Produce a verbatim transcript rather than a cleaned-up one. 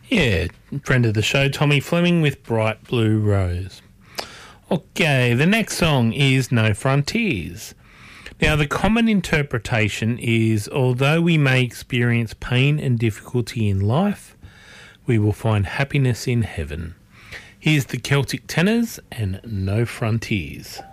Yeah, friend of the show, Tommy Fleming with Bright Blue Rose. Okay, the next song is No Frontiers. Now, the common interpretation is, although we may experience pain and difficulty in life, we will find happiness in heaven. Here's the Celtic Tenors and No Frontiers.